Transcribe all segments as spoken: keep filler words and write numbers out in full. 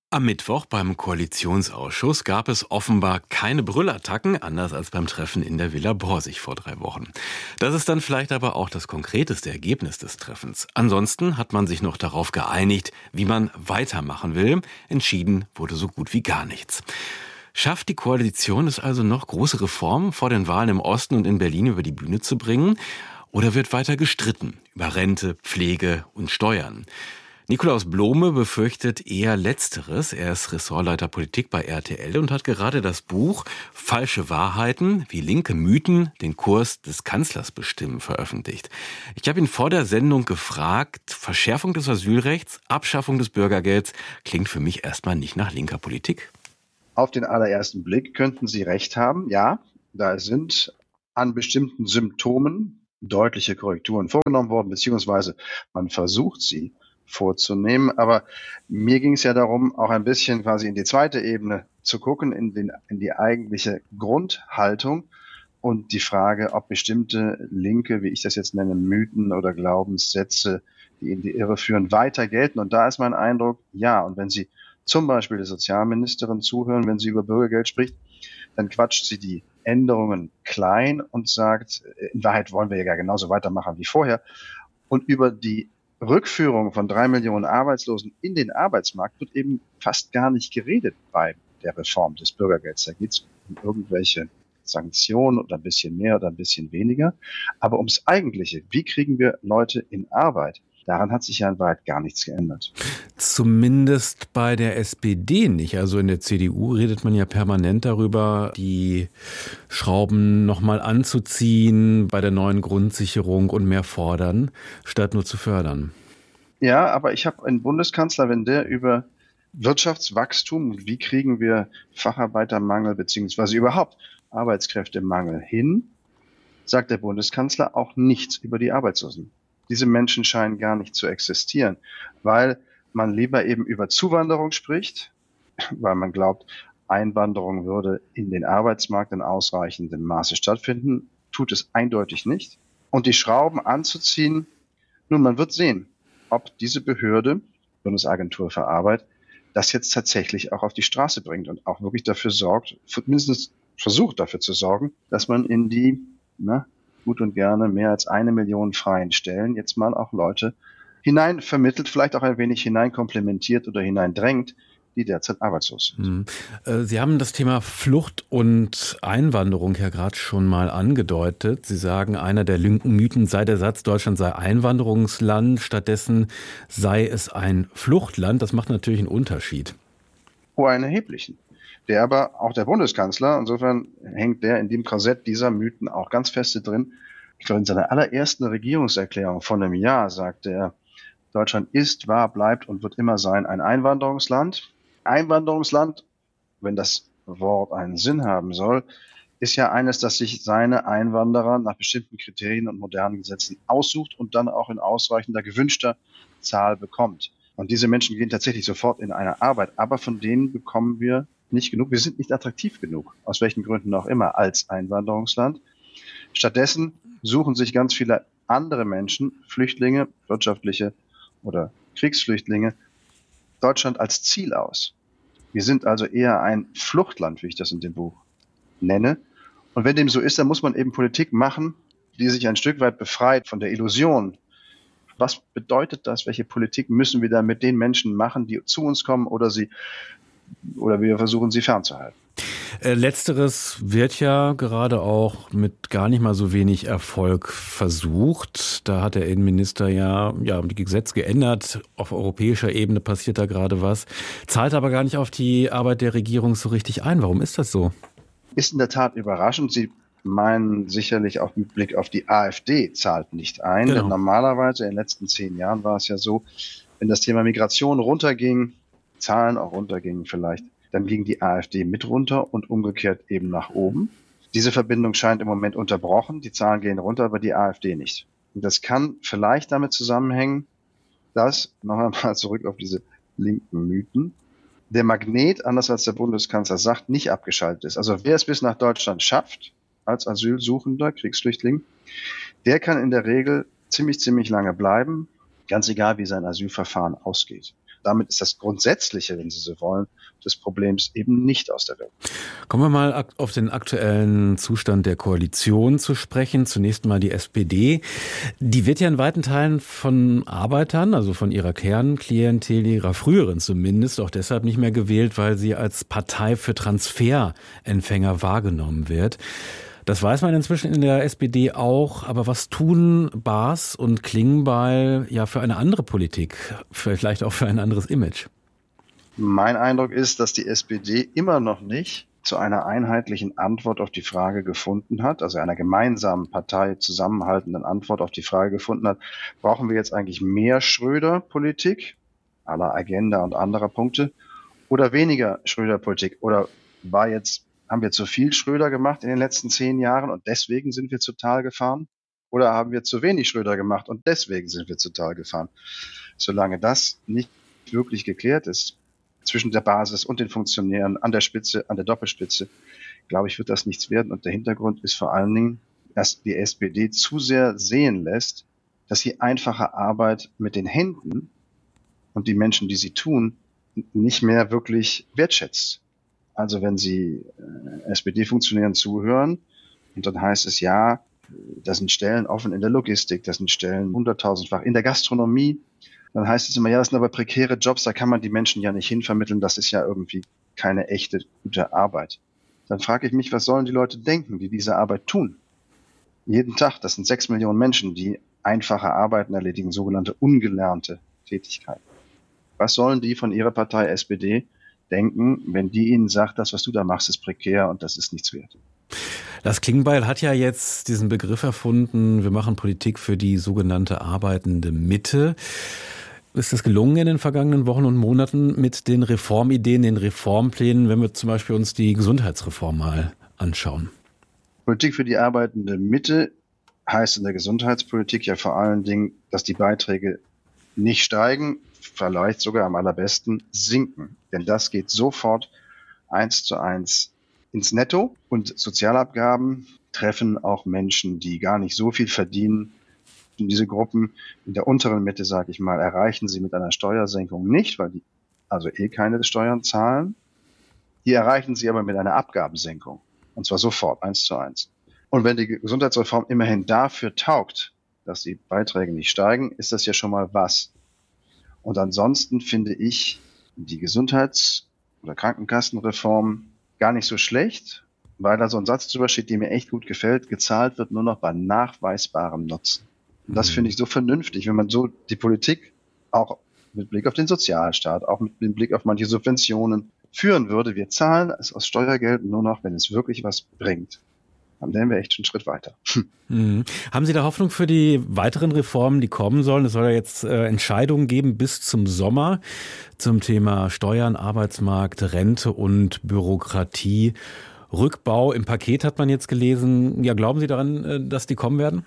Am Mittwoch beim Koalitionsausschuss gab es offenbar keine Brüllattacken, anders als beim Treffen in der Villa Borsig vor drei Wochen. Das ist dann vielleicht aber auch das konkreteste Ergebnis des Treffens. Ansonsten hat man sich noch darauf geeinigt, wie man weitermachen will. Entschieden wurde so gut wie gar nichts. Schafft die Koalition es also noch, große Reformen vor den Wahlen im Osten und in Berlin über die Bühne zu bringen? Oder wird weiter gestritten über Rente, Pflege und Steuern? Nikolaus Blome befürchtet eher Letzteres. Er ist Ressortleiter Politik bei R T L und hat gerade das Buch Falsche Wahrheiten, wie linke Mythen den Kurs des Kanzlers bestimmen, veröffentlicht. Ich habe ihn vor der Sendung gefragt, Verschärfung des Asylrechts, Abschaffung des Bürgergelds, klingt für mich erstmal nicht nach linker Politik. Auf den allerersten Blick könnten Sie recht haben. Ja, da sind an bestimmten Symptomen deutliche Korrekturen vorgenommen worden, beziehungsweise man versucht sie vorzunehmen. Aber mir ging es ja darum, auch ein bisschen quasi in die zweite Ebene zu gucken, in, den, in die eigentliche Grundhaltung und die Frage, ob bestimmte linke, wie ich das jetzt nenne, Mythen oder Glaubenssätze, die in die Irre führen, weiter gelten. Und da ist mein Eindruck, ja. Und wenn Sie zum Beispiel der Sozialministerin zuhören, wenn sie über Bürgergeld spricht, dann quatscht sie die Änderungen klein und sagt, in Wahrheit wollen wir ja genauso weitermachen wie vorher. Und über die Rückführung von drei Millionen Arbeitslosen in den Arbeitsmarkt wird eben fast gar nicht geredet bei der Reform des Bürgergelds. Da geht es um irgendwelche Sanktionen oder ein bisschen mehr oder ein bisschen weniger. Aber ums Eigentliche, wie kriegen wir Leute in Arbeit? Daran hat sich ja in Wahrheit gar nichts geändert. Zumindest bei der S P D nicht. Also in der C D U redet man ja permanent darüber, die Schrauben nochmal anzuziehen bei der neuen Grundsicherung und mehr fordern, statt nur zu fördern. Ja, aber ich habe einen Bundeskanzler, wenn der über Wirtschaftswachstum und wie kriegen wir Facharbeitermangel beziehungsweise überhaupt Arbeitskräftemangel hin, sagt der Bundeskanzler auch nichts über die Arbeitslosen. Diese Menschen scheinen gar nicht zu existieren, weil man lieber eben über Zuwanderung spricht, weil man glaubt, Einwanderung würde in den Arbeitsmarkt in ausreichendem Maße stattfinden, tut es eindeutig nicht. Und die Schrauben anzuziehen, nun, man wird sehen, ob diese Behörde, Bundesagentur für Arbeit, das jetzt tatsächlich auch auf die Straße bringt und auch wirklich dafür sorgt, mindestens versucht dafür zu sorgen, dass man in die, na, gut und gerne mehr als eine Million freien Stellen jetzt mal auch Leute hinein vermittelt, vielleicht auch ein wenig hineinkomplementiert oder hineindrängt, die derzeit arbeitslos sind. Sie haben das Thema Flucht und Einwanderung ja gerade schon mal angedeutet. Sie sagen, einer der linken Mythen sei der Satz, Deutschland sei Einwanderungsland, stattdessen sei es ein Fluchtland. Das macht natürlich einen Unterschied. Oh, einen erheblichen. Der aber auch der Bundeskanzler, insofern hängt der in dem Korsett dieser Mythen auch ganz feste drin. Ich glaube, in seiner allerersten Regierungserklärung von einem Jahr sagte er, Deutschland ist, war, bleibt und wird immer sein ein Einwanderungsland. Einwanderungsland, wenn das Wort einen Sinn haben soll, ist ja eines, das sich seine Einwanderer nach bestimmten Kriterien und modernen Gesetzen aussucht und dann auch in ausreichender gewünschter Zahl bekommt. Und diese Menschen gehen tatsächlich sofort in eine Arbeit, aber von denen bekommen wir nicht genug. Wir sind nicht attraktiv genug, aus welchen Gründen auch immer, als Einwanderungsland. Stattdessen suchen sich ganz viele andere Menschen, Flüchtlinge, wirtschaftliche oder Kriegsflüchtlinge, Deutschland als Ziel aus. Wir sind also eher ein Fluchtland, wie ich das in dem Buch nenne. Und wenn dem so ist, dann muss man eben Politik machen, die sich ein Stück weit befreit von der Illusion. Was bedeutet das? Welche Politik müssen wir da mit den Menschen machen, die zu uns kommen oder sie oder wir versuchen, sie fernzuhalten? Letzteres wird ja gerade auch mit gar nicht mal so wenig Erfolg versucht. Da hat der Innenminister ja, ja die Gesetze geändert. Auf europäischer Ebene passiert da gerade was. Zahlt aber gar nicht auf die Arbeit der Regierung so richtig ein. Warum ist das so? Ist in der Tat überraschend. Sie meinen sicherlich auch mit Blick auf die AfD zahlt nicht ein. Genau. Denn normalerweise in den letzten zehn Jahren war es ja so, wenn das Thema Migration runterging, Zahlen auch runtergingen vielleicht, dann ging die AfD mit runter und umgekehrt eben nach oben. Diese Verbindung scheint im Moment unterbrochen. Die Zahlen gehen runter, aber die AfD nicht. Und das kann vielleicht damit zusammenhängen, dass, noch einmal zurück auf diese linken Mythen, der Magnet, anders als der Bundeskanzler sagt, nicht abgeschaltet ist. Also wer es bis nach Deutschland schafft, als Asylsuchender, Kriegsflüchtling, der kann in der Regel ziemlich, ziemlich lange bleiben, ganz egal, wie sein Asylverfahren ausgeht. Damit ist das Grundsätzliche, wenn Sie so wollen, des Problems eben nicht aus der Welt. Kommen wir mal auf den aktuellen Zustand der Koalition zu sprechen. Zunächst mal die S P D. Die wird ja in weiten Teilen von Arbeitern, also von ihrer Kernklientel, ihrer früheren zumindest, auch deshalb nicht mehr gewählt, weil sie als Partei für Transferempfänger wahrgenommen wird. Das weiß man inzwischen in der S P D auch. Aber was tun Baas und Klingbeil ja für eine andere Politik, vielleicht auch für ein anderes Image? Mein Eindruck ist, dass die S P D immer noch nicht zu einer einheitlichen Antwort auf die Frage gefunden hat, also einer gemeinsamen Partei zusammenhaltenden Antwort auf die Frage gefunden hat, brauchen wir jetzt eigentlich mehr Schröder-Politik, à la Agenda und anderer Punkte, oder weniger Schröder-Politik? Oder war jetzt, haben wir zu viel Schröder gemacht in den letzten zehn Jahren und deswegen sind wir zu Tal gefahren? Oder haben wir zu wenig Schröder gemacht und deswegen sind wir zu Tal gefahren? Solange das nicht wirklich geklärt ist, zwischen der Basis und den Funktionären an der Spitze, an der Doppelspitze, glaube ich, wird das nichts werden. Und der Hintergrund ist vor allen Dingen, dass die S P D zu sehr sehen lässt, dass sie einfache Arbeit mit den Händen und die Menschen, die sie tun, nicht mehr wirklich wertschätzt. Also wenn Sie äh, S P D-Funktionären zuhören und dann heißt es, ja, da sind Stellen offen in der Logistik, da sind Stellen hunderttausendfach in der Gastronomie, dann heißt es immer, ja, das sind aber prekäre Jobs, da kann man die Menschen ja nicht hinvermitteln, das ist ja irgendwie keine echte, gute Arbeit. Dann frage ich mich, was sollen die Leute denken, die diese Arbeit tun? Jeden Tag, das sind sechs Millionen Menschen, die einfache Arbeiten erledigen, sogenannte ungelernte Tätigkeiten. Was sollen die von ihrer Partei S P D denken, wenn die ihnen sagt, das, was du da machst, ist prekär und das ist nichts wert? Das Klingbeil hat ja jetzt diesen Begriff erfunden, wir machen Politik für die sogenannte arbeitende Mitte. Ist es gelungen in den vergangenen Wochen und Monaten mit den Reformideen, den Reformplänen, wenn wir zum Beispiel uns die Gesundheitsreform mal anschauen? Politik für die arbeitende Mitte heißt in der Gesundheitspolitik ja vor allen Dingen, dass die Beiträge nicht steigen, vielleicht sogar am allerbesten sinken. Denn das geht sofort eins zu eins ins Netto und Sozialabgaben treffen auch Menschen, die gar nicht so viel verdienen. Und diese Gruppen in der unteren Mitte, sage ich mal, erreichen sie mit einer Steuersenkung nicht, weil die also eh keine Steuern zahlen. Die erreichen sie aber mit einer Abgabensenkung. Und zwar sofort, eins zu eins. Und wenn die Gesundheitsreform immerhin dafür taugt, dass die Beiträge nicht steigen, ist das ja schon mal was. Und ansonsten finde ich die Gesundheits- oder Krankenkassenreform gar nicht so schlecht, weil da so ein Satz drüber steht, der mir echt gut gefällt. Gezahlt wird nur noch bei nachweisbarem Nutzen. Und das finde ich so vernünftig, wenn man so die Politik auch mit Blick auf den Sozialstaat, auch mit Blick auf manche Subventionen führen würde. Wir zahlen es aus Steuergeld nur noch, wenn es wirklich was bringt. Dann wären wir echt schon einen Schritt weiter. Mhm. Haben Sie da Hoffnung für die weiteren Reformen, die kommen sollen? Es soll ja jetzt äh, Entscheidungen geben bis zum Sommer zum Thema Steuern, Arbeitsmarkt, Rente und Bürokratie. Rückbau im Paket hat man jetzt gelesen. Ja, glauben Sie daran, äh, dass die kommen werden?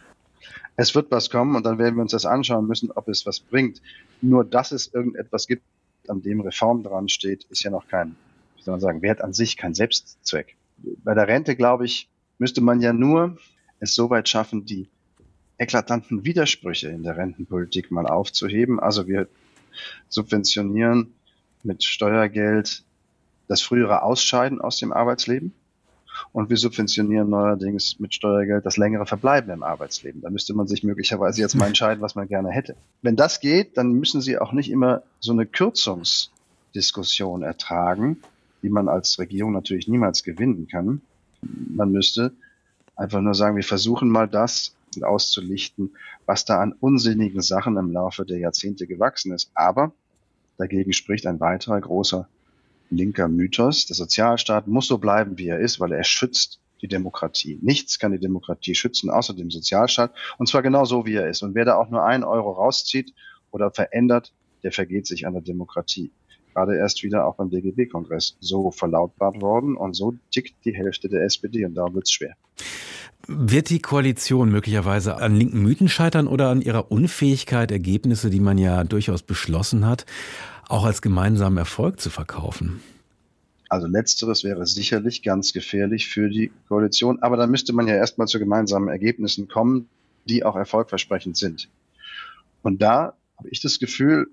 Es wird was kommen und dann werden wir uns das anschauen müssen, ob es was bringt. Nur, dass es irgendetwas gibt, an dem Reform dran steht, ist ja noch kein, wie soll man sagen, Wert an sich, kein Selbstzweck. Bei der Rente, glaube ich, müsste man ja nur es so weit schaffen, die eklatanten Widersprüche in der Rentenpolitik mal aufzuheben. Also wir subventionieren mit Steuergeld das frühere Ausscheiden aus dem Arbeitsleben und wir subventionieren neuerdings mit Steuergeld das längere Verbleiben im Arbeitsleben. Da müsste man sich möglicherweise jetzt mal entscheiden, was man gerne hätte. Wenn das geht, dann müssen Sie auch nicht immer so eine Kürzungsdiskussion ertragen, die man als Regierung natürlich niemals gewinnen kann. Man müsste einfach nur sagen, wir versuchen mal das auszulichten, was da an unsinnigen Sachen im Laufe der Jahrzehnte gewachsen ist. Aber dagegen spricht ein weiterer großer linker Mythos. Der Sozialstaat muss so bleiben, wie er ist, weil er schützt die Demokratie. Nichts kann die Demokratie schützen, außer dem Sozialstaat. Und zwar genau so, wie er ist. Und wer da auch nur einen Euro rauszieht oder verändert, der vergeht sich an der Demokratie. Gerade erst wieder auch beim D G B-Kongress so verlautbart worden und so tickt die Hälfte der S P D und da wird's schwer. Wird die Koalition möglicherweise an linken Mythen scheitern oder an ihrer Unfähigkeit, Ergebnisse, die man ja durchaus beschlossen hat, auch als gemeinsamen Erfolg zu verkaufen? Also letzteres wäre sicherlich ganz gefährlich für die Koalition, aber da müsste man ja erstmal zu gemeinsamen Ergebnissen kommen, die auch erfolgversprechend sind. Und da habe ich das Gefühl,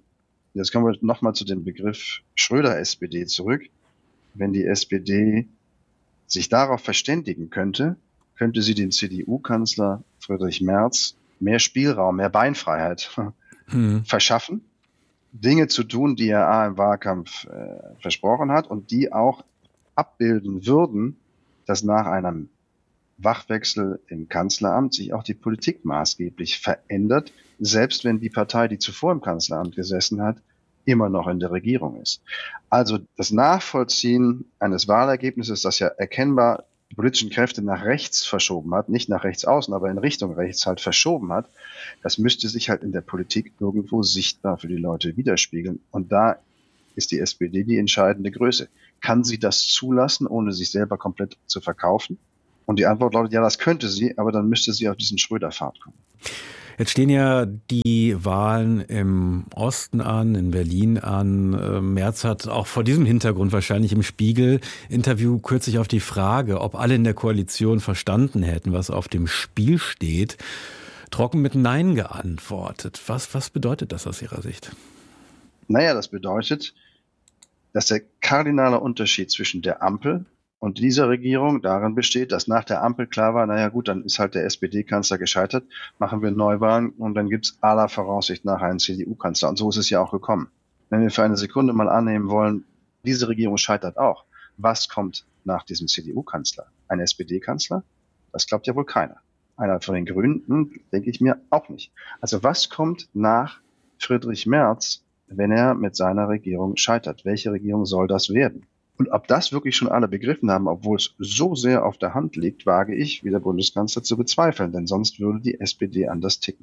Jetzt kommen wir nochmal zu dem Begriff Schröder-S P D zurück. Wenn die S P D sich darauf verständigen könnte, könnte sie dem C D U-Kanzler Friedrich Merz mehr Spielraum, mehr Beinfreiheit hm. verschaffen, Dinge zu tun, die er A, im Wahlkampf äh, versprochen hat und die auch abbilden würden, dass nach einem Wachwechsel im Kanzleramt sich auch die Politik maßgeblich verändert, selbst wenn die Partei, die zuvor im Kanzleramt gesessen hat, immer noch in der Regierung ist. Also das Nachvollziehen eines Wahlergebnisses, das ja erkennbar die politischen Kräfte nach rechts verschoben hat, nicht nach rechts außen, aber in Richtung rechts halt verschoben hat, das müsste sich halt in der Politik irgendwo sichtbar für die Leute widerspiegeln. Und da ist die S P D die entscheidende Größe. Kann sie das zulassen, ohne sich selber komplett zu verkaufen? Und die Antwort lautet, ja, das könnte sie, aber dann müsste sie auf diesen Schröder-Pfad kommen. Jetzt stehen ja die Wahlen im Osten an, in Berlin an. Merz hat auch vor diesem Hintergrund wahrscheinlich im Spiegel-Interview kürzlich auf die Frage, ob alle in der Koalition verstanden hätten, was auf dem Spiel steht, trocken mit Nein geantwortet. Was, was bedeutet das aus Ihrer Sicht? Naja, das bedeutet, dass der kardinale Unterschied zwischen der Ampel und dieser Regierung darin besteht, dass nach der Ampel klar war, naja gut, dann ist halt der S P D-Kanzler gescheitert, machen wir Neuwahlen und dann gibt's aller Voraussicht nach einen C D U-Kanzler. Und so ist es ja auch gekommen. Wenn wir für eine Sekunde mal annehmen wollen, diese Regierung scheitert auch, was kommt nach diesem C D U-Kanzler? Ein S P D-Kanzler? Das glaubt ja wohl keiner. Einer von den Grünen, hm, denke ich mir auch nicht. Also was kommt nach Friedrich Merz, wenn er mit seiner Regierung scheitert? Welche Regierung soll das werden? Und ob das wirklich schon alle begriffen haben, obwohl es so sehr auf der Hand liegt, wage ich, wie der Bundeskanzler, zu bezweifeln. Denn sonst würde die S P D anders ticken.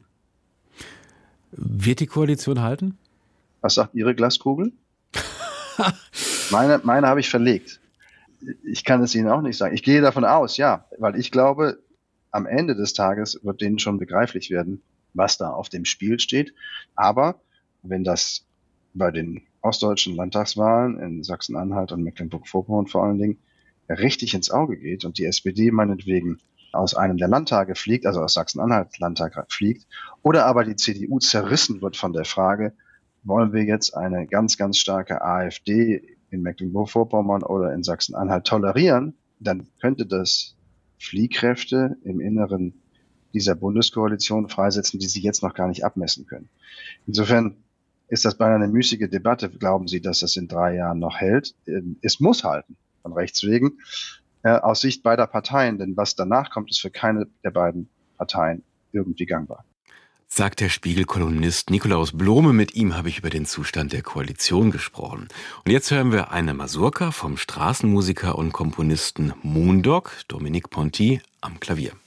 Wird die Koalition halten? Was sagt Ihre Glaskugel? meine meine habe ich verlegt. Ich kann es Ihnen auch nicht sagen. Ich gehe davon aus, ja. Weil ich glaube, am Ende des Tages wird denen schon begreiflich werden, was da auf dem Spiel steht. Aber wenn das bei den ostdeutschen Landtagswahlen in Sachsen-Anhalt und Mecklenburg-Vorpommern vor allen Dingen richtig ins Auge geht und die S P D meinetwegen aus einem der Landtage fliegt, also aus Sachsen-Anhalt Landtag fliegt, oder aber die C D U zerrissen wird von der Frage, wollen wir jetzt eine ganz, ganz starke AfD in Mecklenburg-Vorpommern oder in Sachsen-Anhalt tolerieren, dann könnte das Fliehkräfte im Inneren dieser Bundeskoalition freisetzen, die sie jetzt noch gar nicht abmessen können. Insofern ist das beinahe eine müßige Debatte. Glauben Sie, dass das in drei Jahren noch hält? Es muss halten, von Rechts wegen, äh, aus Sicht beider Parteien. Denn was danach kommt, ist für keine der beiden Parteien irgendwie gangbar. Sagt der Spiegel-Kolumnist Nikolaus Blome. Mit ihm habe ich über den Zustand der Koalition gesprochen. Und jetzt hören wir eine Mazurka vom Straßenmusiker und Komponisten Moondog, Dominique Ponty, am Klavier.